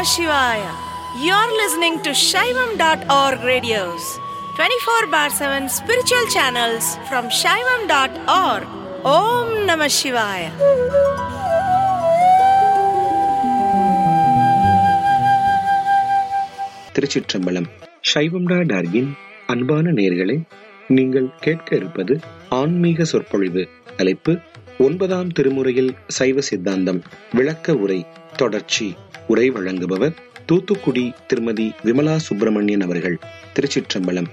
Shivaya. You're listening to Shaivam.org radios, 24/7 spiritual channels from Shaivam.org. Om Namah Shivaya. திருச்சிற்றம்பலம். சைவம்.org-இன் அன்பான நேயர்களே, நீங்கள் கேட்க இருப்பது ஆன்மீக சொற்பொழிவு. தலைப்பு 9ஆம் திருமுறையில் சைவ சித்தாந்தம் விளக்க உரை தொடர்ச்சி. உரை வழங்குபவர் தூத்துக்குடி திருமதி விமலா சுப்பிரமணியன் அவர்கள். திருச்சிற்றம்பலம்.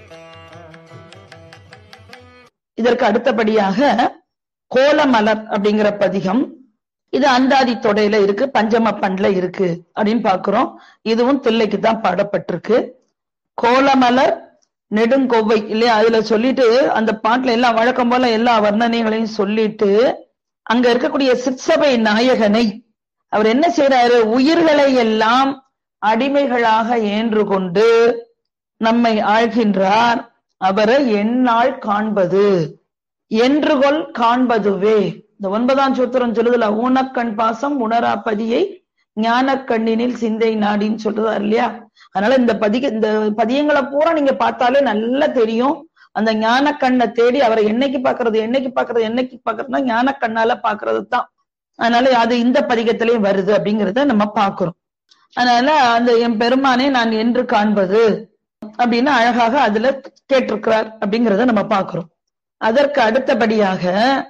இதற்கு அடுத்தபடியாக கோலமலர் அப்படிங்கிற பதிகம், இது அந்தாதி தொடையில இருக்கு, பஞ்சம பண்ல இருக்கு அப்படின்னு பாக்குறோம். இதுவும் தில்லைக்கு தான் பாடப்பட்டிருக்கு. கோலமலர் நெடுங்கொவ்வை இல்லையா, அதுல சொல்லிட்டு அந்த பாட்டுல எல்லாம் வழக்கம் போல எல்லா வர்ணனைகளையும் சொல்லிட்டு அங்க இருக்கக்கூடிய சிற்சபை நாயகனை அவர் என்ன செய்யறாரு, உயிர்களை எல்லாம் அடிமைகளாக ஏன்று கொண்டு நம்மை ஆழ்கின்றார். அவரை எந்நாள் காண்பது, என்றுகொள் காண்பதுவே. இந்த 9ஆம் சூத்திரம் சொல்லுதுல, ஊனக்கண் பாசம் உணராப்பதியை ஞான கண்ணினில் சிந்தை நாடின்னு சொல்றதா இல்லையா. அதனால இந்த பதியங்களை பூரா நீங்க பார்த்தாலே நல்லா தெரியும். அந்த ஞான கண்ணை தேடி அவரை என்னைக்கு பாக்குறதுன்னா ஞான கண்ணால பாக்குறது தான். அதனால அது இந்த பதிகத்திலையும் வருது அப்படிங்கிறத நம்ம பாக்குறோம். அதனால அந்த என் பெருமானை நான் என்று காண்பது அப்படின்னு அழகாக அதுல கேட்டிருக்கிறார் அப்படிங்கிறத நம்ம பாக்குறோம். அதற்கு அடுத்தபடியாக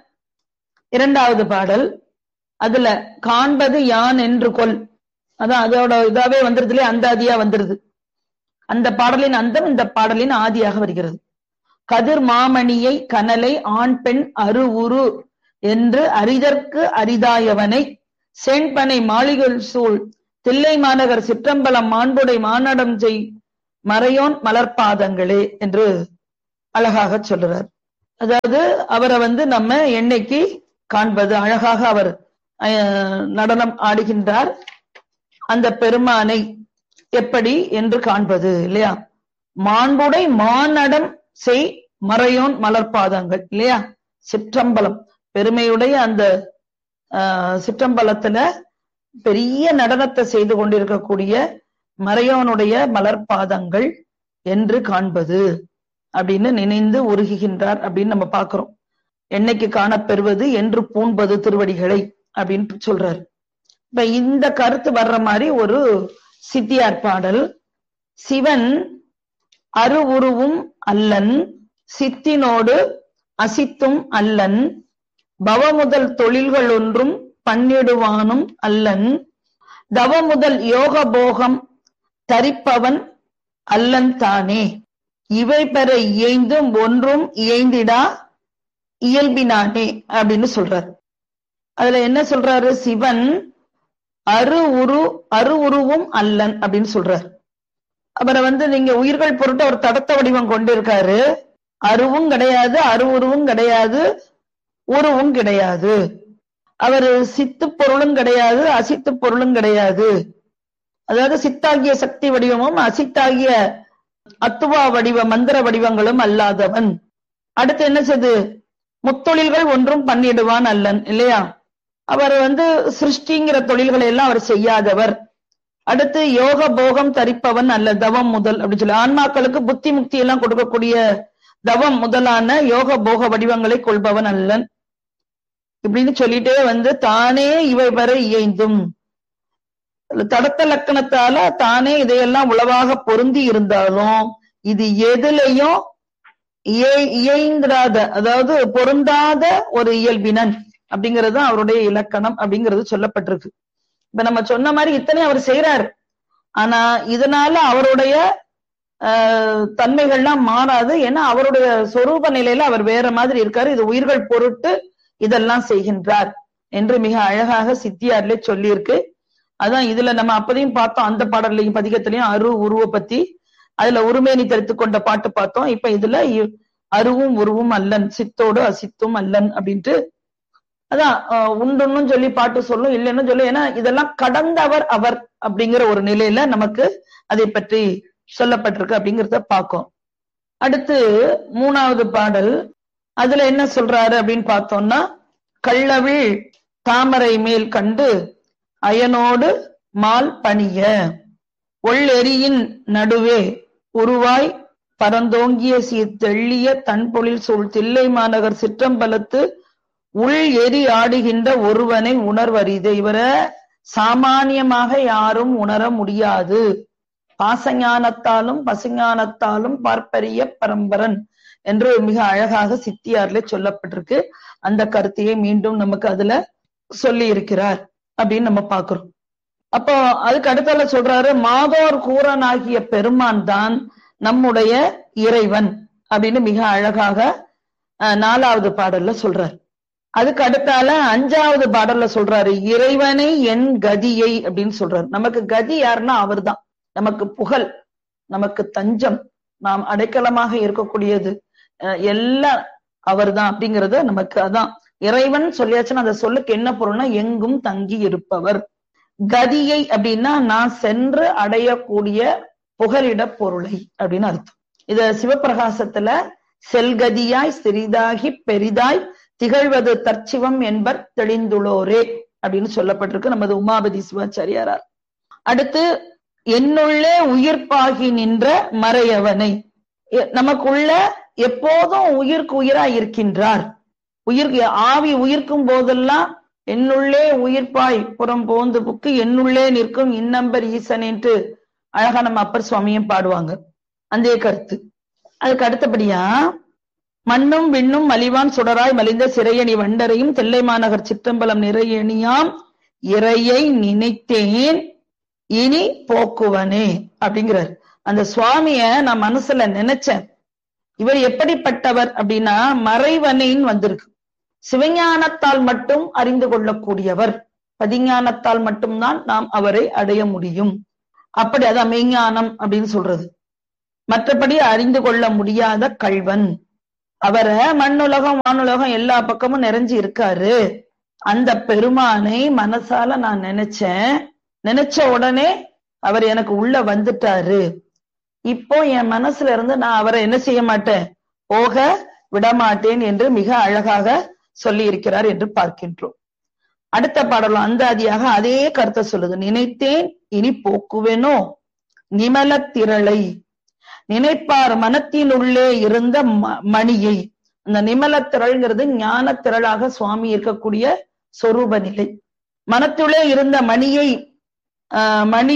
2வது பாடல், அதுல காண்பது யான் என்று கொள், அதான் அதோட இதாவே வந்துருதுல, அந்தாதியா வந்துருது. அந்த பாடலின் அந்தம் இந்த பாடலின் ஆதியாக வருகிறது. கதிர் மாமணியை கனலை ஆண் பெண் அரு உரு என்று அரிதற்கு அரிதாயவனை சேண்பனை மாளிகள் சூழ் தில்லை மாநகர் சிற்றம்பலம் மாண்புடை மானடம் செய் மறையோன் மலர்பாதங்களே என்று அழகாக சொல்றார். அதாவது அவரை நம்ம என்னைக்கு காண்பது, அழகாக அவர் நடனம் ஆடுகின்றார். அந்த பெருமானை எப்படி என்று காண்பது இல்லையா. மாண்புடை மானடம் செய் மறையோன் மலர்பாதங்கள் இல்லையா. சிற்றம்பலம் பெருமையுடைய அந்த சிற்றம்பலத்துல பெரிய நடனத்தை செய்து கொண்டிருக்கக்கூடிய மறையோனுடைய மலர்பாதங்கள் என்று காண்பது அப்படின்னு நினைந்து உருகுகின்றார் அப்படின்னு நம்ம பாக்குறோம். என்னைக்கு காணப்பெறுவது என்று பூண்பது திருவடிகளை அப்படின்னு சொல்றாரு. இப்ப இந்த கருத்து வர்ற மாதிரி ஒரு சித்தியார் பாடல். சிவன் அரு உருவும் அல்லன், சித்தினோடு அசித்தும் அல்லன், பவமுதல் தொழில்கள் ஒன்றும் பண்ணிடுவானும் அல்லன், தவமுதல் யோக போகம் தரிப்பவன் அல்லன் தானே, இவை பெற இயைந்தும் ஒன்றும் இயைந்திடா இயல்பினானே அப்படின்னு சொல்றாரு. அதுல என்ன சொல்றாரு, சிவன் அரு உருவும் அல்லன் அப்படின்னு சொல்றாரு. அவரை நீங்க உயிர்கள் பொருட்டு ஒரு தடத்த வடிவம் கொண்டிருக்காரு. அருவும் கிடையாது, அரு உருவும் கிடையாது, உருவும் கிடையாது. அவர் சித்து பொருளும் கிடையாது, அசித்து பொருளும் கிடையாது. அதாவது சித்தாகிய சக்தி வடிவமும் அசித்தாகிய அத்துவா வடிவ மந்திர வடிவங்களும் அல்லாதவன். அடுத்து என்ன செய்து, முத்தொழில்கள் ஒன்றும் பண்ணிடுவான் அல்லன் இல்லையா. அவர் சிருஷ்டிங்கிற தொழில்களை எல்லாம் அவர் செய்யாதவர். அடுத்து யோக போகம் தரிப்பவன் அல்ல, தவம் முதல் அப்படின்னு சொல்லி ஆன்மாக்களுக்கு புத்தி முக்தி எல்லாம் கொடுக்கக்கூடிய தவம் முதலான யோக போக வடிவங்களை கொள்பவன் அல்லன் இப்படின்னு சொல்லிட்டே தானே இவை வரை இயைந்தும், தடத்த லக்கணத்தால தானே இதையெல்லாம் உளவாக பொருந்தி இருந்தாலும் இது எதுலையும் இயைந்திராத, அதாவது பொருந்தாத ஒரு இயல்பினன் அப்படிங்கிறது அவருடைய இலக்கணம் அப்படிங்கிறது சொல்லப்பட்டிருக்கு. இப்ப நம்ம சொன்ன மாதிரி இத்தனை அவர் செய்யறாரு. ஆனா இதனால அவருடைய தன்மைகள்லாம் மாறாது. ஏன்னா அவருடைய சொரூப நிலையில அவர் வேற மாதிரி இருக்காரு. இது உயிர்கள் பொருட்டு இதெல்லாம் செய்கின்றார் என்று மிக அழகாக சித்தியார்ல சொல்லியிருக்கு. அதான் இதுல நம்ம அப்பதையும் பார்த்தோம், அந்த பாடல்லையும் பதிகத்திலையும் அரு உருவ பத்தி, அதுல உருமேனி தரித்து கொண்ட பாட்டு பார்த்தோம். இப்ப இதுல அருவும் உருவும் அல்லன், சித்தோடு அசித்தும் அல்லன் அப்படின்ட்டு அதான் உண்டுன்னு சொல்லி பாட்டு சொல்லும், இல்லைன்னு சொல்லும். ஏன்னா இதெல்லாம் கடந்தவர் அவர் அப்படிங்கிற ஒரு நிலையில நமக்கு அதை பற்றி சொல்லப்பட்டிருக்கு அப்படிங்கிறத பார்க்கும். அடுத்து 3வது பாடல், அதுல என்ன சொல்றாரு அப்படின்னு பார்த்தோம்னா, கள்ளவிழ் தாமரை மேல் கண்டு அயனோடு மால் பணிய ஒள்ளெரியின் நடுவே உருவாய் பரந்தோங்கிய சீர் தெள்ளிய தன்பொழில் சூழ் தில்லை மாநகர் சிற்றம்பலத்து உள் எரி ஆடுகின்ற ஒருவனை உணர்வரிது. இவரை சாமானியமாக யாரும் உணர முடியாது. பாசஞானத்தாலும் பசுஞானத்தாலும் பார்ப்பரிய பரம்பரன் என்று மிக அழகாக சித்தியார்ல சொல்லப்பட்டிருக்கு. அந்த கருத்தையை மீண்டும் நமக்கு அதுல சொல்லி இருக்கிறார் அப்படின்னு நம்ம பாக்குறோம். அப்போ அதுக்கு அடுத்தால சொல்றாரு, மாதோர் கூரனாகிய பெருமான் தான் நம்முடைய இறைவன் அப்படின்னு மிக அழகாக 4வது பாடல்ல சொல்றாரு. அதுக்கு அடுத்தால 5வது பாடல்ல சொல்றாரு, இறைவனை என் கதியை அப்படின்னு சொல்றாரு. நமக்கு கதி யாருன்னா அவர் தான். நமக்கு புகழ், நமக்கு தஞ்சம், நாம் அடைக்கலமாக இருக்கக்கூடியது எல்லாம் அவர் தான் அப்படிங்கறது நமக்கு அதான் இறைவன் சொல்லியாச்சுன்னா அந்த சொல்லுக்கு என்ன பொருள்னா எங்கும் தங்கி இருப்பவர். கதியை அப்படின்னா நான் சென்று அடையக்கூடிய புகலிட பொருளை அப்படின்னு அர்த்தம். இத சிவப்பிரகாசத்துல செல்கதியாய் சிறிதாகி பெரிதாய் திகழ்வது தற்சிவம் என்பர் தெளிந்துளோரே அப்படின்னு சொல்லப்பட்டிருக்கு நமது உமாபதி சிவாச்சாரியாரார். அடுத்து என்னுள்ளே உயிர்ப்பாகி நின்ற மறையவனை, நமக்குள்ள எப்போதும் உயிர்க்கு உயிராய் இருக்கின்றார். ஆவி உயிர்க்கும் போதெல்லாம் என்னுள்ளே உயிர்ப்பாய் புறம் போந்து புக்கு என்னுள்ளே நிற்கும் இன்னம்பர் ஈசன் என்று அழகா நம்ம அப்பர் சுவாமியும் பாடுவாங்க. அந்த கருத்து. அதுக்கு அடுத்தபடியா மண்ணும் விண்ணும் மலிவான் சுடராய் மலிந்த சிறையணி வண்டரையும் தில்லை மாநகர் சிற்றம்பலம் நிறையணியாம் இறையை நினைத்தேன் இனி போக்குவனே அப்படிங்கிறார். அந்த சுவாமிய நான் மனசுல நினைச்சேன். இவர் எப்படிப்பட்டவர் அப்படின்னா மறைவனைன்னு வந்திருக்கு. சிவஞானத்தால் மட்டும் அறிந்து கொள்ளக்கூடியவர், பதிஞானத்தால் மட்டும்தான் நாம் அவரை அடைய முடியும். அப்படி அதான் மெய்ஞானம் அப்படின்னு சொல்றது. மற்றபடி அறிந்து கொள்ள முடியாத கள்வன். அவரை மண்ணுலகம் வானுலகம் எல்லா பக்கமும் நிறைஞ்சு இருக்காரு. அந்த பெருமானை மனசால நான் நினைச்சேன். நினைச்ச உடனே அவர் எனக்கு உள்ள வந்துட்டாரு. இப்போ என் மனசுல இருந்து நான் அவரை என்ன செய்ய மாட்டேன், போக விடமாட்டேன் என்று மிக அழகாக சொல்லி இருக்கிறார் என்று பார்க்கின்றோம். அடுத்த பாடலும் அந்தாதியாக அதே கருத்தை சொல்லுது. நினைத்தேன் இனி போக்குவேனோ நிமல திரளை, நினைப்பார் மனத்தினுள்ளே இருந்த மணியை. அந்த நிமல திரள்ங்கிறது ஞான திரளாக சுவாமி இருக்கக்கூடிய சொரூப நிலை. மனத்துள்ளே இருந்த மணியை மணி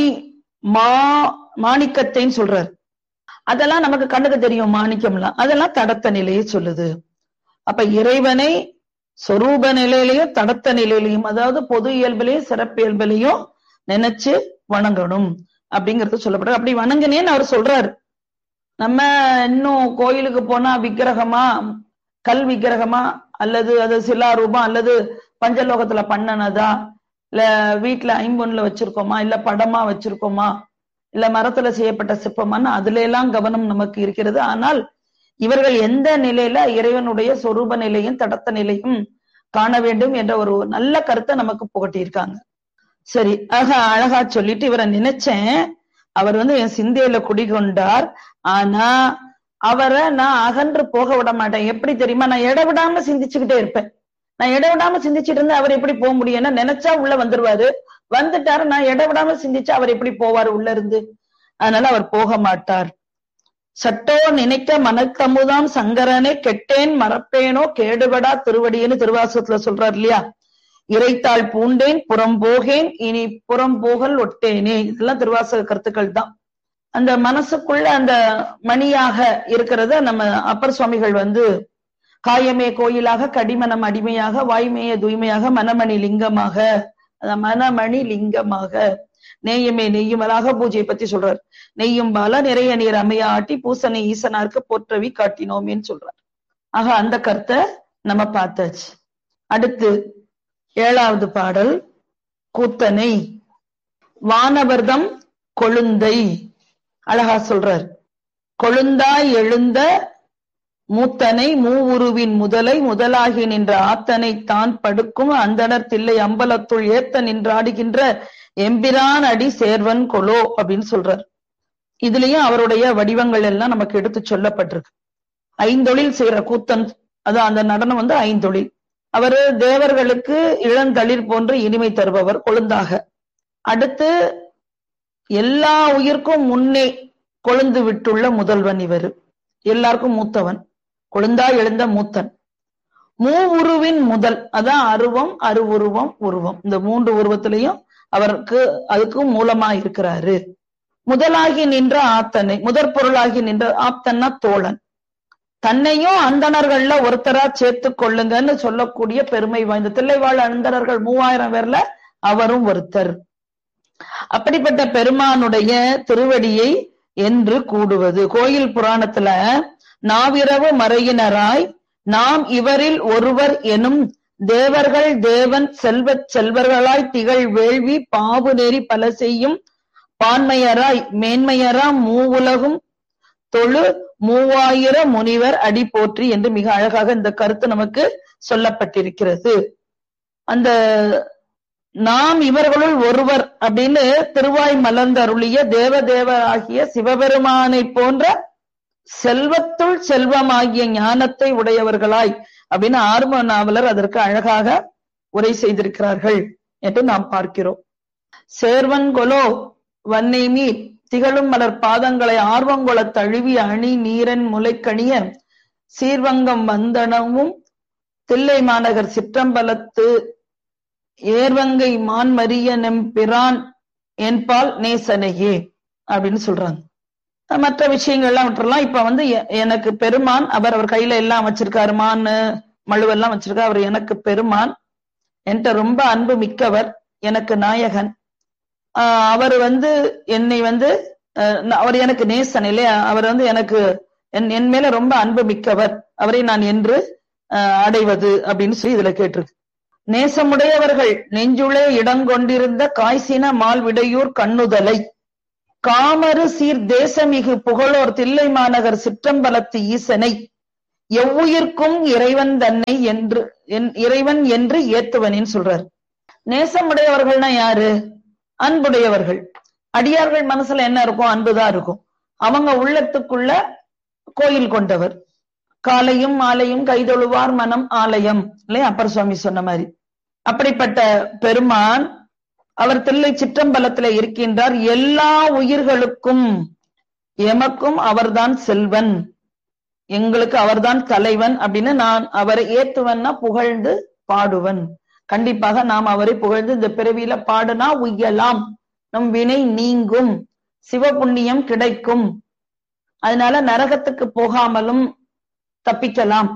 மாணிக்கத்தைன்னு சொல்றாரு. அதெல்லாம் நமக்கு கண்ணுக்கு தெரியும் மாணிக்கம்லாம், அதெல்லாம் தடத்த நிலையை சொல்லுது. அப்ப இறைவனை சொரூப நிலையிலையும் தடத்த நிலையிலையும், அதாவது பொது இயல்பிலையும் சிறப்பு இயல்பிலையும் நினைச்சு வணங்கணும் அப்படிங்கறது சொல்லப்படுறது. அப்படி வணங்கினேன்னு அவர் சொல்றாரு. நம்ம இன்னும் கோயிலுக்கு போனா விக்கிரகமா, கல் விக்கிரகமா, அல்லது அது சிலாரூபம், அல்லது பஞ்சலோகத்துல பண்ணனதா, இல்ல வீட்டுல ஐம்பொன்ல வச்சிருக்கோமா, இல்ல படமா வச்சிருக்கோமா, இல்ல மரத்துல செய்யப்பட்ட சிற்பமான்னு அதுல எல்லாம் கவனம் நமக்கு இருக்கிறது. ஆனால் இவர்கள் எந்த நிலையில இறைவனுடைய சொரூப நிலையும் தடத்த நிலையும் காண வேண்டும் என்ற ஒரு நல்ல கருத்தை நமக்கு புகட்டியிருக்காங்க. சரி, அழகா சொல்லிட்டு இவரை நினைச்சேன். அவர் என் சிந்தையில குடிகொண்டார். ஆனா அவரை நான் அகன்று போக விட மாட்டேன். எப்படி தெரியுமா, நான் இடவிடாம சிந்திச்சுக்கிட்டே இருப்பேன். நான் இடவிடாம சிந்திச்சுட்டு இருந்து அவர் எப்படி போக முடியும்? ஏன்னா நினைச்சா உள்ள வந்துருவாரு. வந்துட்டாரு, நான் இடவிடாம சிந்திச்சா அவர் எப்படி போவாரு உள்ள இருந்து? அதனால அவர் போக மாட்டார். சட்டோ நினைக்க மனத்தமுதாம் சங்கரனே கெட்டேன் மறப்பேனோ கேடுபடா திருவடின்னு திருவாசகத்துல சொல்றாரு இல்லையா. இறைத்தாள் பூண்டேன் புறம் போகேன் இனி புறம் போகல் ஒட்டேனே. இதெல்லாம் திருவாசக கருத்துக்கள் தான். அந்த மனசுக்குள்ள அந்த மணியாக இருக்கிறத நம்ம அப்பர் சுவாமிகள் காயமே கோயிலாக கடிமனம் அடிமையாக வாய்மைய தூய்மையாக மனமணி லிங்கமாக, மனமணி லிங்கமாக நேயமே நெய்யுமலாக பூஜையை பத்தி சொல்றார். நெய்யும் பால நிறைய நீர் அமைய ஆட்டி பூசனை ஈசனாருக்கு போற்றவி காட்டினோமேன்னு சொல்றார். ஆக அந்த கருத்தை நம்ம பார்த்தாச்சு. அடுத்து 7வது பாடல் கூத்தனை. வானவர்தம் கொழுந்தை அழகா சொல்றார். கொழுந்தாய் எழுந்த மூத்தனை மூவுருவின் முதலை முதலாகி நின்ற ஆத்தனை தான் படுக்கும் அந்தனர் தில்லை அம்பலத்துள் ஏத்த நின்றாடுகின்ற எம்பிரான் அடி சேர்வன் கொலோ அப்படின்னு சொல்றார். இதுலயும் அவருடைய வடிவங்கள் எல்லாம் நமக்கு எடுத்து சொல்லப்பட்டிருக்கு. ஐந்தொழில் செய்யற கூத்தன், அதான் அந்த நடனம் ஐந்தொழில். அவரு தேவர்களுக்கு இளந்தளிர் போன்று இனிமை தருபவர் கொழுந்தாக. அடுத்து எல்லா உயிர்க்கும் முன்னே கொழுந்து விட்டுள்ள முதல்வன் இவர். எல்லாருக்கும் மூத்தவன், கொழுந்தா எழுந்த மூத்தன். மூவுருவின் முதல், அதான் அருவம், அருவுருவம், உருவம். இந்த 3 உருவத்திலையும் அவருக்கு அதுக்கும் மூலமா இருக்கிறாரு. முதலாகி நின்ற ஆத்தனை, முதற் பொருளாகி நின்ற ஆத்தன்னா தோழன். தன்னையும் அந்தணர்கள்ல ஒருத்தரா சேர்த்து கொள்ளுங்கன்னு சொல்லக்கூடிய பெருமை வாய்ந்த தில்லைவாழ் அந்தணர்கள் 3000 பேர்ல அவரும் ஒருத்தர். அப்படிப்பட்ட பெருமானுடைய திருவடியை என்று கூடுவது. கோயில் புராணத்துல நாவிரவு மறையினராய் நாம் இவரில் ஒருவர் எனும் தேவர்கள் தேவன் செல்வச் செல்வர்களாய் திகழ் வேள்வி பாவு நெறி பல செய்யும் பான்மையராய் மேன்மையரா மூவுலகும் தொழு 3000 முனிவர் அடி போற்றி என்று மிக அழகாக இந்த கருத்து நமக்கு சொல்லப்பட்டிருக்கிறது. அந்த நாம் இவர்களுள் ஒருவர் அப்படின்னு திருவாய் மலர்ந்து அருளிய தேவதேவராகிய சிவபெருமானை போன்ற செல்வத்துள் செல்வமாகிய ஞானத்தை உடையவர்களாய் அப்படின்னு ஆர்வ நாவலர் அதற்கு அழகாக உரை செய்திருக்கிறார்கள் என்று நாம் பார்க்கிறோம். சேர்வன்கொலோ வன்னை மீர் திகழும் மலர் பாதங்களை ஆர்வங்கொல தழுவி அணி நீரன் முளைக்கணிய சீர்வங்கம் வந்தனவும் தில்லை மாநகர் சிற்றம்பலத்து ஏர்வங்கை மான்மரிய நெம்பிரான் என்பால் நேசனையே அப்படின்னு சொல்றாங்க. மற்ற விஷயங்கள்லாம் விட்டுறலாம். இப்ப எனக்கு பெருமான், அவர் கையில எல்லாம் வச்சிருக்காரு, மான் மழுவெல்லாம் வச்சிருக்காரு. அவர் எனக்கு பெருமான், என்கிட்ட ரொம்ப அன்பு மிக்கவர், எனக்கு நாயகன். அவர் என்னை அவர் எனக்கு நேசன் இல்லையா, அவர் எனக்கு என் மேல ரொம்ப அன்பு மிக்கவர், அவரை நான் என்று அடைவது அப்படின்னு சொல்லி இதுல கேட்டிருக்கு. நேசமுடையவர்கள் நெஞ்சுளே இடங்கொண்டிருந்த காய்ச்சின மால் விடையூர் கண்ணுதலை காமரு சீர் தேசமிகு புகழோர் தில்லை மாநகர் சிற்றம்பலத்து ஈசனை எவ்வுயிர்க்கும் இறைவன் தன்னை என்று இறைவன் என்று ஏத்துவனின்னு சொல்றார். நேசமுடையவர்கள்னா யாரு? அன்புடையவர்கள். அடியார்கள் மனசுல என்ன இருக்கும்? அன்புதான் இருக்கும். அவங்க உள்ளத்துக்குள்ள கோயில் கொண்டவர். காலையும் மாலையும் கைதொழுவார் மனம் ஆலயம் இல்லையா, அப்பர் சுவாமி சொன்ன மாதிரி. அப்படிப்பட்ட பெருமான் அவர் தில்லை சிற்றம்பலத்துல இருக்கின்றார். எல்லா உயிர்களுக்கும் எமக்கும் அவர்தான் செல்வன், எங்களுக்கு அவர்தான் தலைவன் அப்படின்னு நான் அவரை ஏத்துவன்னா புகழ்ந்து பாடுவன். கண்டிப்பாக நாம் அவரை புகழ்ந்து இந்த பிறவியில பாடுனா உய்யலாம், நம் வினை நீங்கும், சிவபுண்ணியம் கிடைக்கும். அதனால நரகத்துக்கு போகாமலும் தப்பிக்கலாம்.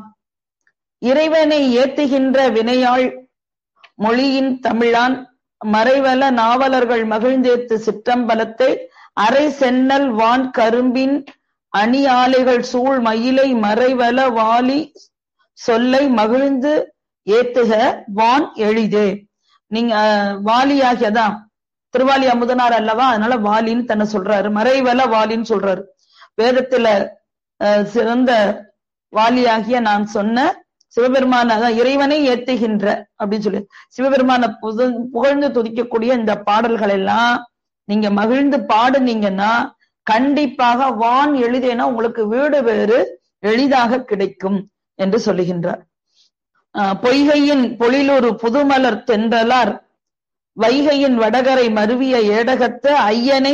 இறைவனை ஏத்துகின்ற வினையாள் மொழியின் தமிழான் மறைவல நாவலர்கள் மகிழ்ந்தேத்து சிற்றம்பலத்தை அரை சென்னல் வான் கரும்பின் அணி ஆலைகள் சூழ் மயிலை மறைவல வாலி சொல்லை மகிழ்ந்து ஏத்துக வான் எளிதே. நீங்க வாலியாகியதான் திருவாலி அமுதனார் அல்லவா, அதனால வாலின்னு தன்னை சொல்றாரு, மறைவல வாலின்னு சொல்றாரு. வேதத்துல சிறந்த வாலியாகிய நான் சொன்ன சிவபெருமான இறைவனை ஏத்துகின்ற அப்படின்னு சொல்லி சிவபெருமான புகழ்ந்து துதிக்கக்கூடிய இந்த பாடல்கள் எல்லாம் நீங்க மகிழ்ந்து பாடுனீங்கன்னா கண்டிப்பாக வான் எளிதேனா உங்களுக்கு வீடு வேறு எளிதாக கிடைக்கும் என்று சொல்லுகின்றார். பொய்கையின் பொழிலூர் புதுமலர் தென்றலார் வைகையின் வடகரை மருவிய ஏடகத்த ஐயனை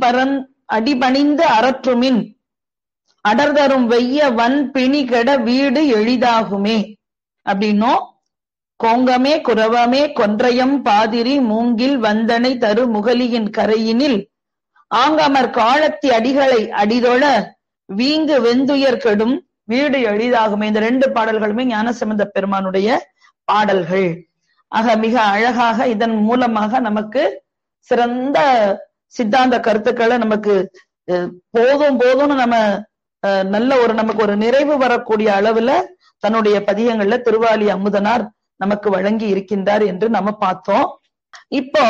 அடிபணிந்து அரற்றுமின் அடர்தரும் வெய்ய வன் பிணி கெட வீடு எளிதாகுமே அப்படின்னோ. கோங்கமே குரவமே கொன்றையம் பாதிரி மூங்கில் வந்தனை தரு முகலியின் கரையினில் ஆங்கமர் காலத்தி அடிகளை அடிதொழ வீங்கு வெந்துயர் கெடும் வீடு எளிதாகுமே. இந்த 2 பாடல்களுமே ஞானசம்பந்த பெருமானுடைய பாடல்கள். ஆக மிக அழகாக இதன் மூலமாக நமக்கு சிறந்த சித்தாந்த கருத்துக்களை நமக்கு போதும்னு நம்ம நல்ல நமக்கு ஒரு நிறைவு வரக்கூடிய அளவுல தன்னுடைய பதிகங்கள்ல திருவாலி அமுதனார் நமக்கு வழங்கி இருக்கின்றார் என்று நம்ம பார்த்தோம். இப்போ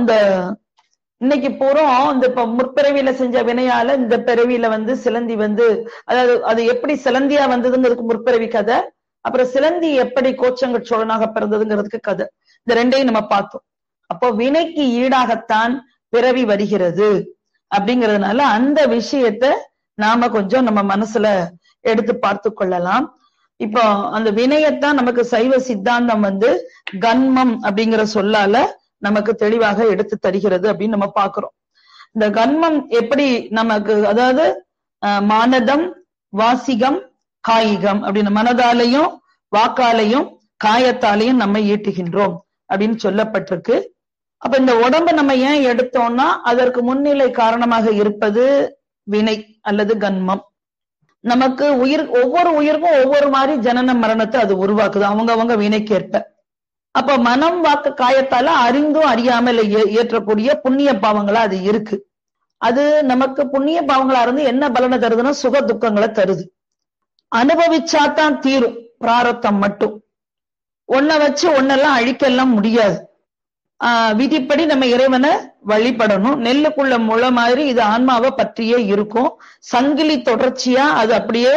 இன்னைக்கு பூரம் இப்ப முற்பிறவியில செஞ்ச வினையால இந்த பிறவியில சிலந்தி அதாவது அது எப்படி சிலந்தியா வந்ததுங்கிறதுக்கு முற்பிறவி கதை, அப்புறம் சிலந்தி எப்படி கோச்சங்கட் சோழனாக பிறந்ததுங்கிறதுக்கு கதை, இந்த 2ஐயும் நம்ம பார்த்தோம். அப்போ வினைக்கு ஈடாகத்தான் பிறவி வருகிறது அப்படிங்கிறதுனால அந்த விஷயத்த நாம கொஞ்சம் நம்ம மனசுல எடுத்து பார்த்து கொள்ளலாம். இப்போ அந்த வினையத்தான் நமக்கு சைவ சித்தாந்தம் கன்மம் அப்படிங்கிற சொல்லால நமக்கு தெளிவாக எடுத்து தருகிறது அப்படின்னு நம்ம பாக்குறோம். இந்த கன்மம் எப்படி நமக்கு, அதாவது மானதம், வாசிகம், காயிகம் அப்படின்னு மனதாலையும் வாக்காலையும் காயத்தாலையும் நம்ம ஈட்டுகின்றோம் அப்படின்னு சொல்லப்பட்டிருக்கு. அப்ப இந்த உடம்ப நம்ம ஏன் எடுத்தோம்னா அதற்கு முன்னிலை காரணமாக இருப்பது வினை அல்லது கன்மம். நமக்கு ஒவ்வொரு உயிருக்கும் ஒவ்வொரு மாதிரி ஜனன மரணத்தை அது உருவாக்குது, அவங்க வினைக்கேற்ப. அப்ப மனம் வாக்கு காயத்தால அறிந்தும் அறியாமல் ஏற்றக்கூடிய புண்ணிய பாவங்களா அது இருக்கு. அது நமக்கு புண்ணிய பாவங்களா இருந்து என்ன பலனை தருதுன்னா சுக துக்கங்களை தருது. அனுபவிச்சாதான் தீரும் பிராரத்தம் மட்டும். ஒன்ன வச்சு ஒன்னெல்லாம் அழிக்கலாம் முடியாது. விதிப்படி நம்ம இறைவனை வழிபடணும். நெல்லுக்குள்ள முளை மாதிரி இது ஆன்மாவை பற்றியே இருக்கும். சங்கிலி தொடர்ச்சியா அது அப்படியே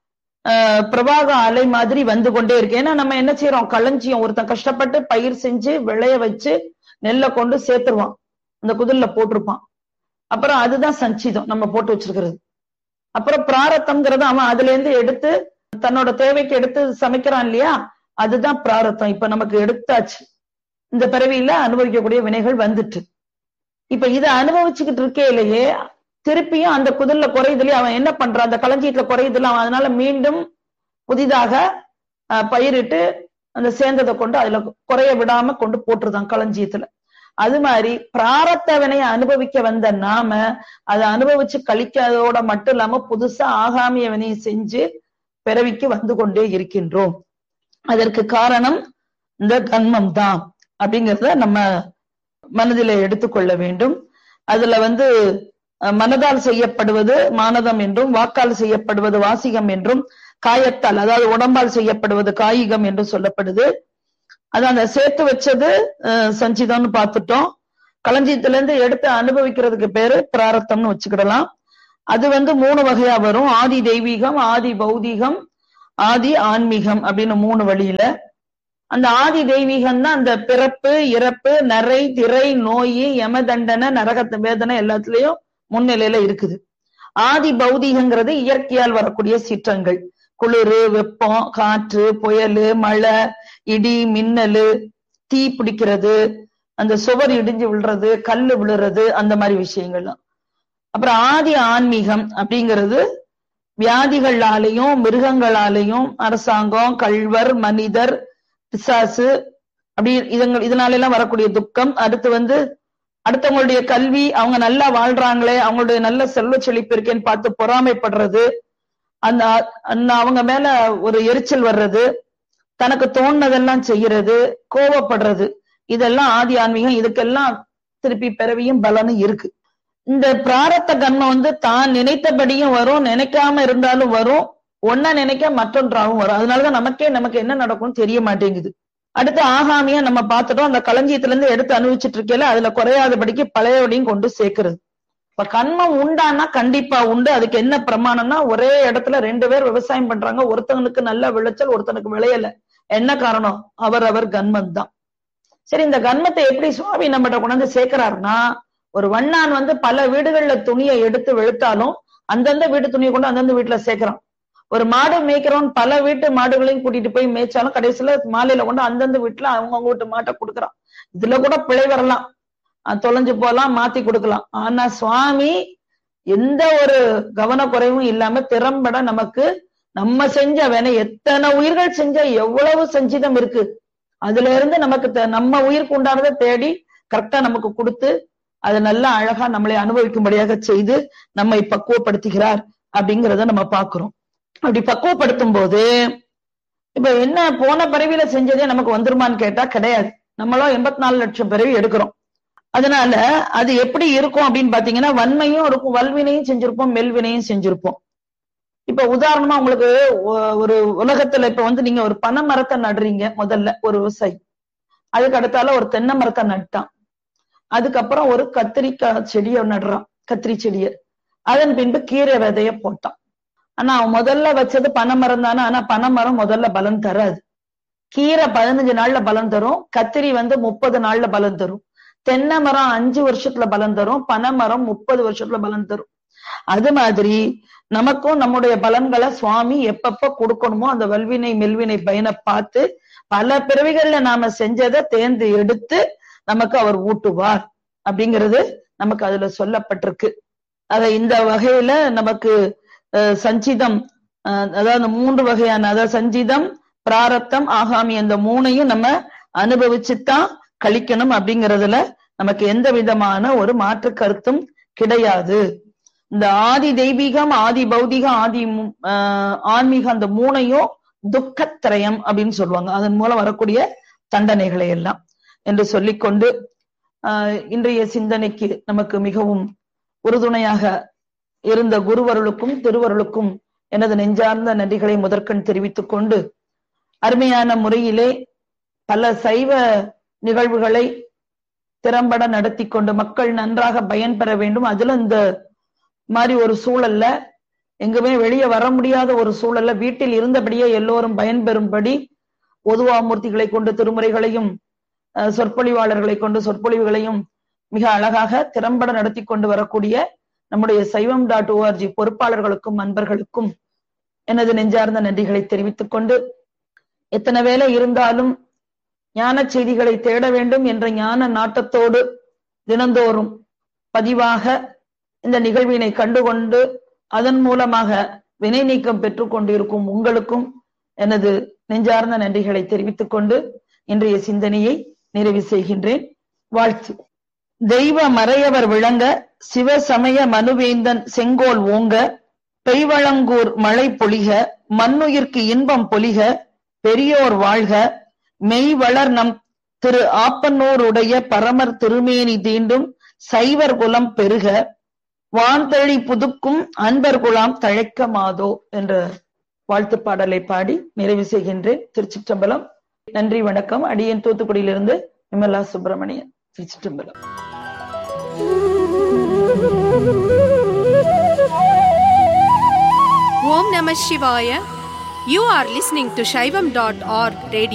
பிரவாக அலை மாதிரி வந்து கொண்டே இருக்கு. ஏன்னா நம்ம என்ன செய்யறோம், களஞ்சியம் ஒருத்தன் கஷ்டப்பட்டு பயிர் செஞ்சு விளைய வச்சு நெல்லை கொண்டு சேர்த்துருவான், அந்த குதிரைல போட்டிருப்பான். அப்புறம் அதுதான் சஞ்சிதம் நம்ம போட்டு வச்சிருக்கிறது. அப்புறம் பிராரத்தம்ங்கிறது அவன் அதுல இருந்து எடுத்து தன்னோட தேவைக்கு எடுத்து சமைக்கிறான் இல்லையா, அதுதான் பிராரத்தம். இப்ப நமக்கு எடுத்தாச்சு, இந்த பிறவியில அனுபவிக்கக்கூடிய வினைகள் வந்துட்டு. இப்ப இதை அனுபவிச்சுக்கிட்டு இருக்கே இல்லையே, திருப்பியும் அந்த குதிரைல குறையுதுல அவன் என்ன பண்றான், அந்த களஞ்சியத்துல குறையுதுல அவன் அதனால மீண்டும் புதிதாக பயிரிட்டு அந்த சேர்ந்ததை கொண்டு அதுல குறைய விடாம கொண்டு போட்டுருதான் களஞ்சியத்துல. அது மாதிரி பிராரத்த வினையை அனுபவிக்க வந்த நாம அதை அனுபவிச்சு கழிக்காதோட மட்டும் இல்லாம புதுசா ஆகாமிய வினையை செஞ்சு பிறவிக்கு வந்து கொண்டே இருக்கின்றோம். அதற்கு காரணம் இந்த கன்மம் தான் அப்படிங்கிறத நம்ம மனதில எடுத்துக்கொள்ள வேண்டும். அதுல மனதால் செய்யப்படுவது மானதம் என்றும், வாக்கால் செய்யப்படுவது வாசிகம் என்றும், காயத்தால் அதாவது உடம்பால் செய்யப்படுவது காயிகம் என்றும் சொல்லப்படுது. அதான் அந்த சேர்த்து வச்சது சஞ்சிதம்னு பார்த்துட்டோம். களஞ்சியத்துல இருந்து எடுத்து அனுபவிக்கிறதுக்கு பேரு பிராரத்தம்னு வச்சுக்கிடலாம். அது 3 வகையா வரும். ஆதி தெய்வீகம், ஆதி பௌதீகம், ஆதி ஆன்மீகம் அப்படின்னு 3 வழியில. அந்த ஆதி தெய்வீகம் தான் அந்த பிறப்பு, இறப்பு, நரை, திரை, நோய், யமதண்டனை, நரக வேதனை எல்லாத்துலயும் முன்னிலையில இருக்குது. ஆதி பௌதீகங்கிறது இயற்கையால் வரக்கூடிய சீற்றங்கள், குளிர், வெப்பம், காற்று, புயல், மழை, இடி, மின்னலு, தீ பிடிக்கிறது, அந்த சுவர் இடிஞ்சு விழுறது, கல்லு விழுறது, அந்த மாதிரி விஷயங்கள்லாம். அப்புறம் ஆதி ஆன்மீகம் அப்படிங்கிறது வியாதிகளாலையும் மிருகங்களாலையும் அரசாங்கம், கள்வர், மனிதர், பிசாசு அப்படி இதனால எல்லாம் வரக்கூடிய துக்கம். அடுத்து அடுத்தவங்களுடைய கல்வி, அவங்க நல்லா வாழ்றாங்களே, அவங்களுடைய நல்ல செல்வ செழிப்பு இருக்கேன்னு பார்த்து பொறாமைப்படுறது, அந்த அவங்க மேல ஒரு எரிச்சல் வர்றது, தனக்கு தோணுனதெல்லாம் செய்யறது, கோபப்படுறது, இதெல்லாம் ஆதி ஆன்மீகம். இதுக்கெல்லாம் திருப்பி பிறவியும் பலனும் இருக்கு. இந்த பிராரத்த கன்மம் தான் நினைத்தபடியும் வரும், நினைக்காம இருந்தாலும் வரும், ஒன்னா நினைக்க மற்றொன்றாகவும் வரும். அதனாலதான் நமக்கு என்ன நடக்கும்னு தெரிய மாட்டேங்குது. அடுத்து ஆகாமியா நம்ம பார்த்துட்டோம். அந்த களஞ்சியத்துல இருந்து எடுத்து அனுபவிச்சுட்டு இருக்கல அதுல குறையாதபடிக்கு பழையபடியும் கொண்டு சேர்க்கிறது. இப்ப கன்மம் உண்டானா கண்டிப்பா உண்டு. அதுக்கு என்ன பிரமாணம்னா, ஒரே இடத்துல 2 பேர் விவசாயம் பண்றாங்க, ஒருத்தவனுக்கு நல்ல விளைச்சல், ஒருத்தனுக்கு விளையல. என்ன காரணம்? அவர் கன்மம் தான். சரி, இந்த கன்மத்தை எப்படி சுவாமி நம்மகிட்ட கொண்டாந்து சேர்க்கிறாருன்னா, ஒரு வண்ணான் பல வீடுகள்ல துணியை எடுத்து வெளுத்தாலும் அந்தந்த வீட்டு துணியை கொண்டு அந்தந்த வீட்டுல சேர்க்கிறான். ஒரு மாடு மேய்க்கிறவன் பல வீட்டு மாடுகளையும் கூட்டிட்டு போய் மேய்ச்சாலும் கடைசியில மாலையில கொண்டு அந்தந்த வீட்டுல அவங்க வீட்டு மாட்டை கொடுக்குறான். இதுல கூட பிழை வரலாம், தொலைஞ்சு போலாம், மாத்தி கொடுக்கலாம். ஆனா சுவாமி எந்த ஒரு கவனக்குறைவும் இல்லாம திறம்பட நமக்கு நம்ம செஞ்ச வேணை எத்தனை உயிர்கள் செஞ்ச எவ்வளவு சஞ்சிதம் இருக்கு, அதுல இருந்து நமக்கு நம்ம உயிருக்கு உண்டானதை தேடி கரெக்டா நமக்கு கொடுத்து அதை நல்லா அழகா நம்மளை அனுபவிக்கும்படியாக செய்து நம்மை பக்குவப்படுத்துகிறார் அப்படிங்கிறத நம்ம பாக்குறோம். அப்படி பக்குவப்படுத்தும் போது இப்ப என்ன போன பிறவியில செஞ்சதே நமக்கு வந்துருமான்னு கேட்டா கிடையாது. நம்மளும் 84 லட்சம் பிறவி எடுக்கிறோம். அதனால அது எப்படி இருக்கும் அப்படின்னு பாத்தீங்கன்னா, வன்மையும் இருக்கும், வல்வினையும் செஞ்சிருப்போம், மெல்வினையும் செஞ்சிருப்போம். இப்ப உதாரணமா உங்களுக்கு ஒரு உலகத்துல இப்ப நீங்க ஒரு பனை மரத்தை நடுறீங்க. முதல்ல ஒரு விவசாயி, அதுக்கு அடுத்தால ஒரு தென்னை மரத்தை நட்டான், அதுக்கப்புறம் ஒரு கத்திரிக்காய் செடியை நடுறான், கத்திரி செடிய, அதன் பின்பு கீரை விதைய போட்டான். ஆனா அவன் முதல்ல வச்சது பனை மரம் தானே. ஆனா பனை மரம் முதல்ல பலன் தராது. கீரை 15 நாள்ல பலன் தரும், கத்திரி 30 நாள்ல பலன் தரும், தென்னை மரம் 5 வருஷத்துல பலன் தரும், பனை மரம் 30 வருஷத்துல பலன் தரும். அது மாதிரி நமக்கும் நம்முடைய பலன்களை சுவாமி எப்பப்ப கொடுக்கணுமோ அந்த வல்வினை மெல்வினை பயனை பார்த்து பல பிறவிகள்ல நாம செஞ்சதை தேர்ந்து எடுத்து நமக்கு அவர் ஊட்டுவார் அப்படிங்கிறது நமக்கு அதுல சொல்லப்பட்டிருக்கு. ஆக இந்த வகையில நமக்கு சஞ்சிதம், அதாவது 3 வகையான, அதாவது சஞ்சிதம், பிராரப்தம், ஆகாமி, அந்த 3ஐயும் நம்ம அனுபவிச்சுதான் கழிக்கணும் அப்படிங்கறதுல நமக்கு எந்த விதமான ஒரு மாற்று கருத்தும் கிடையாது. இந்த ஆதி தெய்வீகம், ஆதி பௌதிகம், ஆதி ஆன்மீகம், அந்த 3ஐயும் துக்கத்திரயம் அப்படின்னு சொல்லுவாங்க. அதன் மூலம் வரக்கூடிய தண்டனைகளை எல்லாம் என்று சொல்லிக்கொண்டு இன்றைய சிந்தனைக்கு நமக்கு மிகவும் உறுதுணையாக இருந்த குருவருளுக்கும் திருவருளுக்கும் எனது நெஞ்சார்ந்த நன்றிகளை முதற்கண் தெரிவித்துக் கொண்டு, அருமையான முறையிலே பல சைவ நிகழ்வுகளை திறம்பட நடத்தி கொண்டு மக்கள் நன்றாக பயன்பெற வேண்டும். அதுல இந்த மாதிரி ஒரு சூழல்ல, எங்குமே வெளியே வர முடியாத ஒரு சூழல்ல வீட்டில் இருந்தபடியே எல்லோரும் பயன்பெறும்படி ஓதுவாமூர்த்திகளை கொண்டு திருமுறைகளையும் சொற்பொழிவாளர்களை கொண்டு சொற்பொழிவுகளையும் மிக அழகாக திறம்பட நடத்தி கொண்டு வரக்கூடிய நம்முடைய சைவம்.org பொறுப்பாளர்களுக்கும் அன்பர்களுக்கும் எனது நெஞ்சார்ந்த நன்றிகளை தெரிவித்துக் கொண்டு, எத்தனை வேலை இருந்தாலும் ஞான செய்திகளை தேட வேண்டும் என்ற ஞான நாட்டத்தோடு தினந்தோறும் பதிவாக இந்த நிகழ்வினை கண்டுகொண்டு அதன் மூலமாக வினை நீக்கம் பெற்றுக் கொண்டிருக்கும் உங்களுக்கும் எனது நெஞ்சார்ந்த நன்றிகளை தெரிவித்துக் கொண்டு இன்றைய சிந்தனையை நிறைவு செய்கின்றேன். வாழ்த்து. தெய்வ மறையவர் விளங்க, சிவசமய மனுவேந்தன் செங்கோல் ஓங்க, பெய்வளங்கூர் மழை பொழிக, மண்ணுயிர்க்கு இன்பம் பொலிக, பெரியோர் வாழ்க, மெய் வளர் நம் திரு ஆப்பனூருடைய பரமர் திருமேனி தீண்டும் சைவர் குலம் பெருக, வான்தழி புதுக்கும் அன்பர் குலாம் தழைக்க மாதோ என்ற வாழ்த்து பாடலை பாடி நிறைவு செய்கின்றேன். திருச்சிற்றம்பலம். நன்றி, வணக்கம். அடியேன் தூத்துக்குடியிலிருந்து விமலா சுப்பிரமணியன். திருச்சிற்றம்பலம். Om Namah Shivaya. You are listening to Shaivam.org radio.